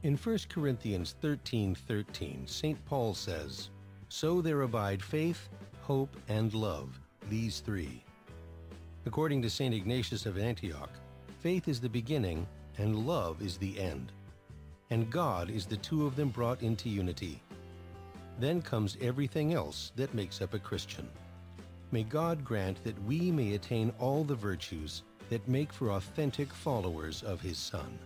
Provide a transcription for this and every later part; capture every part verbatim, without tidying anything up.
In First Corinthians thirteen thirteen, Saint Paul says, "So there abide faith, hope, and love, these three." According to Saint Ignatius of Antioch, faith is the beginning and love is the end. And God is the two of them brought into unity. Then comes everything else that makes up a Christian. May God grant that we may attain all the virtues that make for authentic followers of His Son.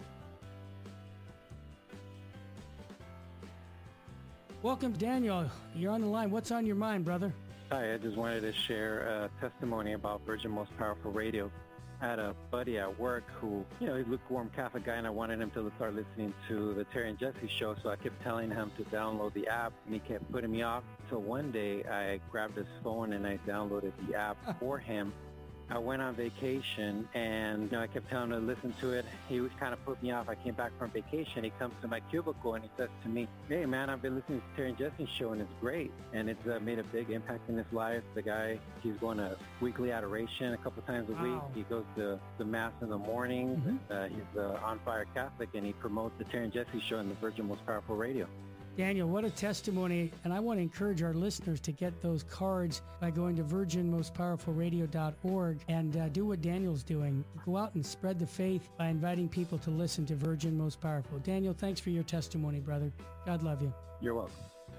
Welcome, Daniel. You're on the line. What's on your mind, brother? Hi, I just wanted to share a testimony about Virgin Most Powerful Radio. I had a buddy at work who, you know, he's a lukewarm Catholic guy, and I wanted him to start listening to the Terry and Jesse show, so I kept telling him to download the app, and he kept putting me off. So one day, I grabbed his phone and I downloaded the app for him. I went on vacation, and you know, I kept telling him to listen to it. He was kind of put me off. I came back from vacation. He comes to my cubicle, and he says to me, "Hey, man, I've been listening to Terry and Jesse's show, and it's great." And it's uh, made a big impact in his life. The guy, he's going to weekly adoration a couple times a Wow. week. He goes to the Mass in the morning. Mm-hmm. Uh, he's an on-fire Catholic, and he promotes the Terry and Jesse show on the Virgin Most Powerful Radio. Daniel, what a testimony. And I want to encourage our listeners to get those cards by going to virgin most powerful radio dot org and uh, do what Daniel's doing. Go out and spread the faith by inviting people to listen to Virgin Most Powerful. Daniel, thanks for your testimony, brother. God love you. You're welcome.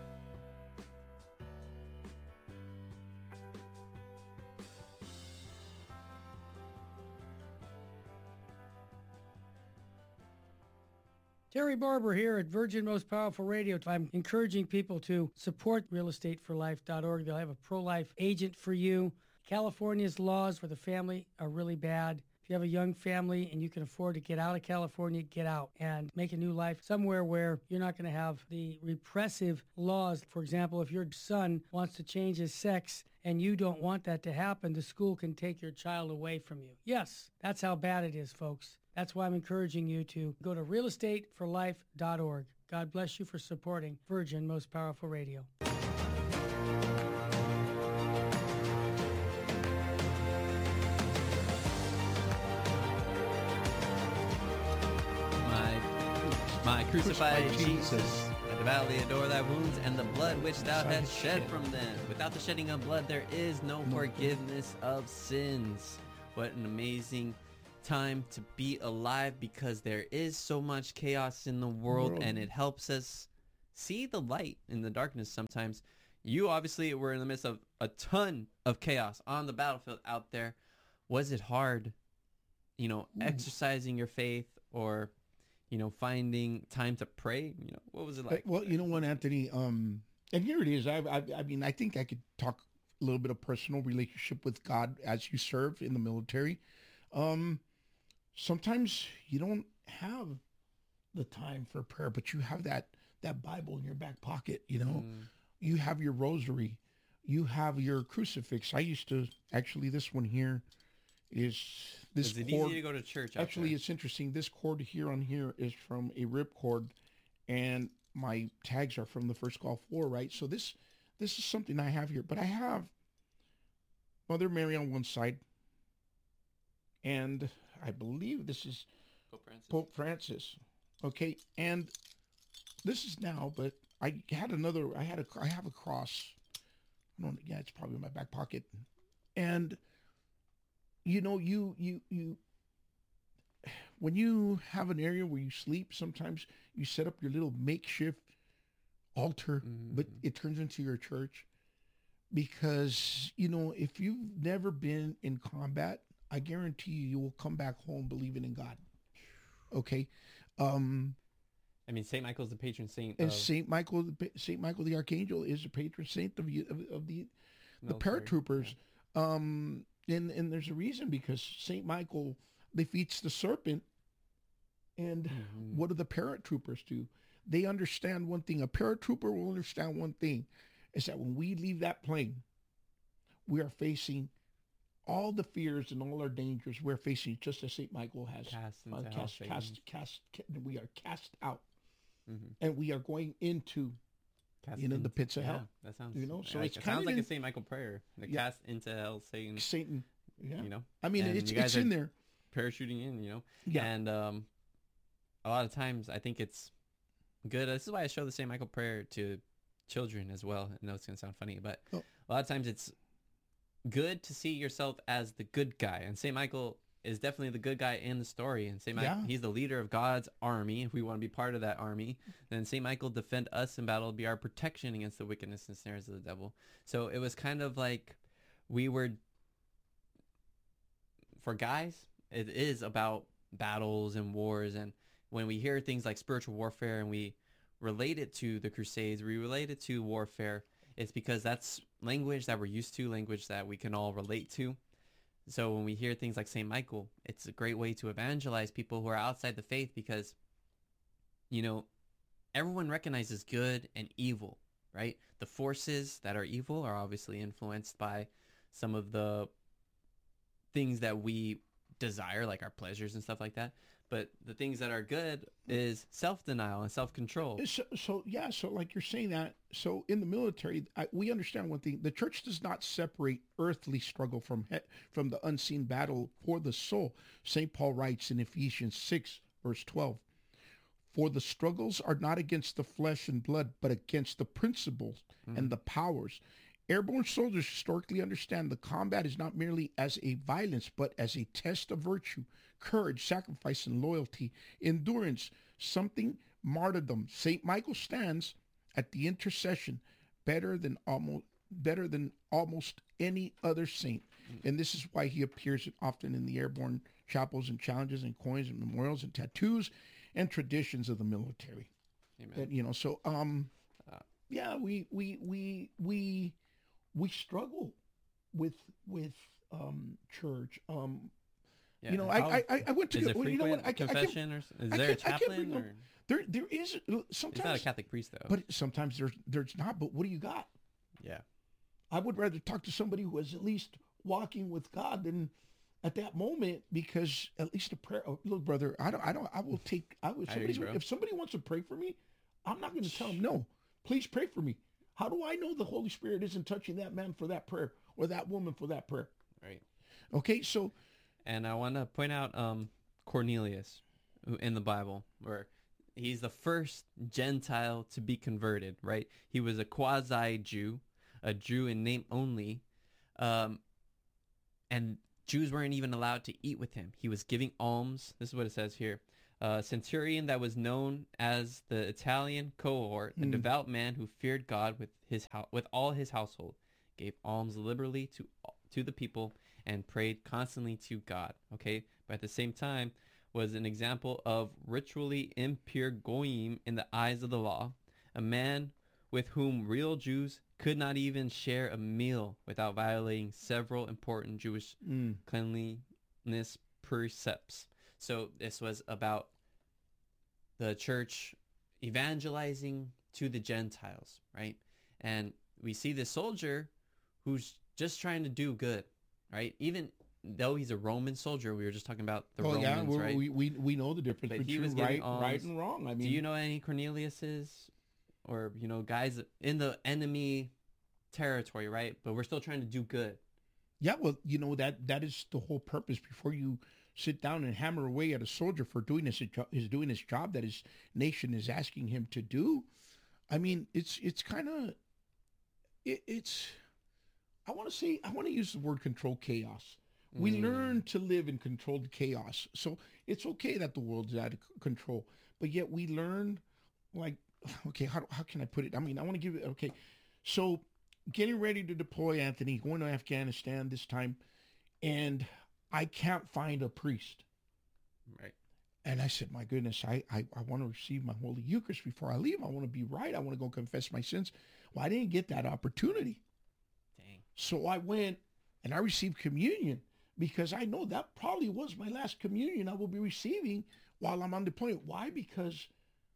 Terry Barber here at Virgin Most Powerful Radio. I'm encouraging people to support real estate for life dot org. They'll have a pro-life agent for you. California's laws for the family are really bad. If you have a young family and you can afford to get out of California, get out and make a new life somewhere where you're not going to have the repressive laws. For example, if your son wants to change his sex and you don't want that to happen, the school can take your child away from you. Yes, that's how bad it is, folks. That's why I'm encouraging you to go to real estate for life dot org. God bless you for supporting Virgin Most Powerful Radio. My crucified Jesus, I devoutly adore thy wounds and the blood which thou hast shed from them. Without the shedding of blood, there is no forgiveness of sins. What an amazing time to be alive, because there is so much chaos in the world, world and it helps us see the light in the darkness sometimes. You obviously were in the midst of a ton of chaos on the battlefield out there. Was it hard, you know, mm. exercising your faith, or you know, finding time to pray? You know, what was it like? Well, you know what, Anthony, um, and here it is. I, I, I mean, I think I could talk a little bit of personal relationship with God as you serve in the military. Um, sometimes you don't have the time for prayer, but you have that, that Bible in your back pocket, you know, mm. you have your rosary, you have your crucifix. I used to, actually, this one here, is this is it cord, easy to go to church actually there? It's interesting, this cord here on here is from a rip cord, and my tags are from the first Gulf War, right? So this this is something I have here, but I have Mother Mary on one side, and I believe this is Pope Francis. Pope Francis. Okay, and this is now, but I had another, I had a, I have a cross. I don't, yeah, it's probably in my back pocket, and you know, you, you, you, when you have an area where you sleep, sometimes you set up your little makeshift altar, mm-hmm. but it turns into your church. Because, you know, if you've never been in combat, I guarantee you, you will come back home believing in God. Okay. Um, I mean, Saint Michael's the patron saint. And of... Saint Michael, Saint Michael the Archangel is the patron saint of, of, of the, the Military. paratroopers. Yeah. Um, And and there's a reason, because Saint Michael defeats the serpent. And mm-hmm. what do the paratroopers do? They understand one thing. A paratrooper will understand one thing, is that when we leave that plane, we are facing all the fears and all our dangers. We're facing just as Saint Michael has cast, uh, cast, cast, cast, cast. We are cast out, mm-hmm. and we are going into. Cast you know, into, the pits of yeah, hell. That sounds, you know, so like, it's it kind sounds of like in, a Saint Michael prayer. The yeah. cast into hell, Satan. Satan, yeah. You know, I mean, and it's it's in there. Parachuting in, you know, yeah. And um, a lot of times, I think it's good. This is why I show the Saint Michael prayer to children as well. I know it's going to sound funny, but Oh. a lot of times it's good to see yourself as the good guy. And Saint Michael is definitely the good guy in the story. And Saint Michael, Yeah. he's the leader of God's army. If we want to be part of that army, then Saint Michael defend us in battle, be our protection against the wickedness and snares of the devil. So it was kind of like we were, for guys, it is about battles and wars. And when we hear things like spiritual warfare and we relate it to the Crusades, we relate it to warfare, it's because that's language that we're used to, language that we can all relate to. So when we hear things like Saint Michael, it's a great way to evangelize people who are outside the faith because, you know, everyone recognizes good and evil, right? The forces that are evil are obviously influenced by some of the things that we desire, like our pleasures and stuff like that. But the things that are good is self-denial and self-control. So, so yeah, so like you're saying that, so in the military, I, we understand one thing. The church does not separate earthly struggle from he, from the unseen battle for the soul. Saint Paul writes in Ephesians six, verse twelve, for the struggles are not against the flesh and blood, but against the principles mm. and the powers. Airborne soldiers historically understand the combat is not merely as a violence, but as a test of virtue, courage, sacrifice, and loyalty, endurance, something martyrdom. Saint Michael stands at the intercession better than almost better than almost any other saint. And this is why he appears often in the airborne chapels and challenges and coins and memorials and tattoos and traditions of the military. Amen. And, you know, so um yeah, we we we we we struggle with with um church. Um Yeah. You know, How- I, I I went to is go, it well, you frequent know what I, can't- I can't, confession or s- is I there a can't- I can't chaplain bring or up- there there is uh, sometimes he's not a Catholic priest though? but sometimes there's there's not. But what do you got? yeah. I would rather talk to somebody who is at least walking with God than at that moment, because at least a prayer. Oh, look, brother, I don't I don't I will take. I would I hear you, somebody's, bro. if somebody wants to pray for me, I'm not going to tell them no. Please pray for me. How do I know the Holy Spirit isn't touching that man for that prayer or that woman for that prayer? Right. Okay, so And I want to point out um, Cornelius who- in the Bible, where he's the first Gentile to be converted, right? He was a quasi-Jew, a Jew in name only, um, and Jews weren't even allowed to eat with him. He was giving alms. This is what it says here. A centurion that was known as the Italian cohort, a Mm. devout man who feared God with his hou- with all his household, gave alms liberally to to the people and prayed constantly to God. Okay, but at the same time was an example of ritually impure goyim in the eyes of the law, a man with whom real Jews could not even share a meal without violating several important Jewish mm, cleanliness precepts. So this was about the church evangelizing to the Gentiles, right? And we see this soldier who's just trying to do good, right? Even though he's a Roman soldier, we were just talking about the oh Romans, yeah, we're, right? we we we know the difference But he between was giving right, right alms. and wrong. I mean, Do you know any Corneliuses or, you know, guys in the enemy territory, right? But we're still trying to do good. yeah, well, you know that that is the whole purpose. Before you sit down and hammer away at a soldier for doing his jo- is doing his job that his nation is asking him to do, I mean, it's it's kind of it, it's. I want to say I want to use the word control chaos. We Mm. learn to live in controlled chaos, so it's okay that the world's out of c- control, but yet we learn, like, okay, how how can I put it? I mean, I want to give it. Okay, so getting ready to deploy, Anthony, going to Afghanistan this time, and I can't find a priest. Right. And I said, my goodness, I, I, I want to receive my Holy Eucharist before I leave. I want to be right. I want to go confess my sins. Well, I didn't get that opportunity. Dang. So I went and I received communion because I know that probably was my last communion I will be receiving while I'm on deployment. Why? Because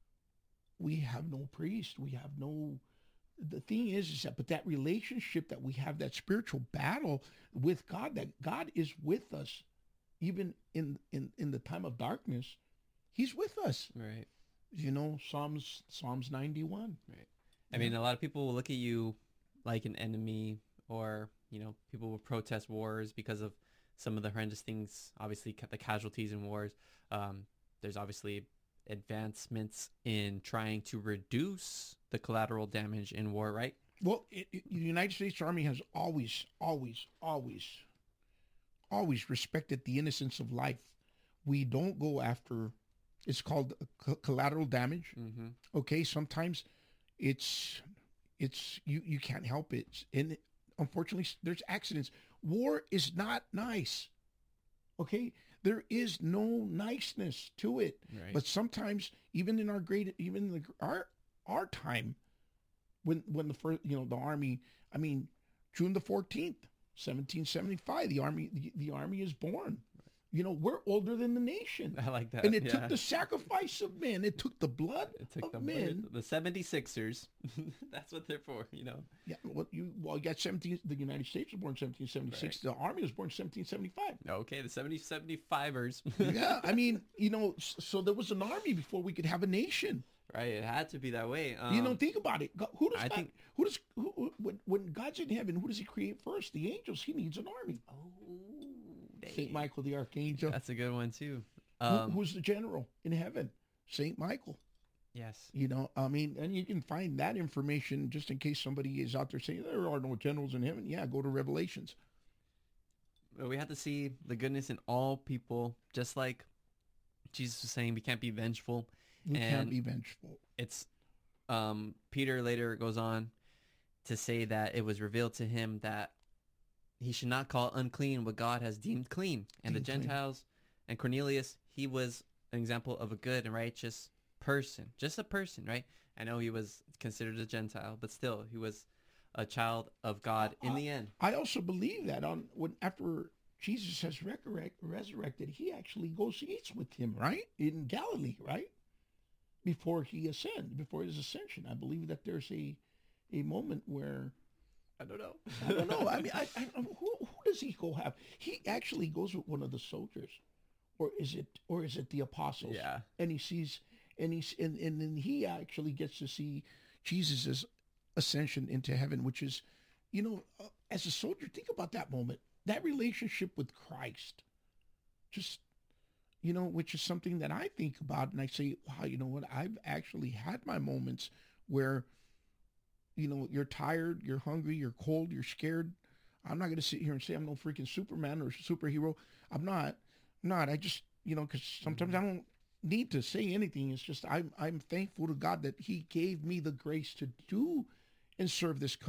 we have no priest. We have no... The thing is, is that, but that relationship that we have, that spiritual battle with God, that God is with us, even in, in, in the time of darkness, he's with us. Right. You know, Psalms, Psalms ninety-one. Right. I mean, a lot of people will look at you like an enemy, or, you know, people will protest wars because of some of the horrendous things, obviously ca- the casualties in wars. Um, there's obviously advancements in trying to reduce the collateral damage in war, right? Well, it, it, the United States Army has always, always, always, always respected the innocence of life. We don't go after, it's called co- collateral damage. Mm-hmm. Okay, sometimes it's, it's you, you can't help it. And unfortunately, there's accidents. War is not nice. Okay, there is no niceness to it. Right. But sometimes, even in our great, even in the, our our time, when when the first, you know, the Army, I mean, June the fourteenth, seventeen seventy-five, the Army, the, the Army is born. You know, we're older than the nation. I like that. And it yeah. took the sacrifice of men. It took the blood It took of the men. the seventy-sixers. That's what they're for, you know. Yeah, well, you well, you got seventeen. The United States was born seventeen seventy-six. Right. The Army was born seventeen seventy-five. Okay, the seventy seventy-fivers. Yeah, I mean, you know, s- so there was an army before we could have a nation. Right, it had to be that way. Um, You know, think about it. God- Who does I God, think- who does who, who- when, when God's in heaven? Who does He create first? The angels. He needs an army. oh, Saint dang. Michael the archangel. That's a good one too. Who- Um, who's the general in heaven? Saint Michael. yes. You know, I mean, and you can find that information just in case somebody is out there saying there are no generals in heaven. Yeah, go to Revelations. We have to see the goodness in all people, just like Jesus was saying. We can't be vengeful. We And- can't be vengeful. It's um, Peter later goes on to say that it was revealed to him that he should not call unclean what God has deemed clean. And the Deemed clean. Gentiles and Cornelius, he was an example of a good and righteous person, just a person, right? I know he was considered a Gentile, but still, he was a child of God in the end. I also believe that on when after Jesus has resurrect, resurrected, he actually goes eats with him, right? In Galilee, right? Before he ascend, before his ascension. I believe that there's a a moment where I don't know. I don't know. I mean, I, I who, who does he go have? He actually goes with one of the soldiers, or is it or is it the apostles? Yeah. And he sees, and he's and and then he actually gets to see Jesus's ascension into heaven, which is, you know, uh, as a soldier, think about that moment, that relationship with Christ, just, you know, which is something that I think about, and I say, wow, you know what? I've actually had my moments where, you know, you're tired, you're hungry, you're cold, you're scared. I'm not going to sit here and say I'm no freaking Superman or superhero. I'm not. I'm not. I just, you know, because sometimes I don't need to say anything. It's just I'm I'm thankful to God that He gave me the grace to do and serve this country.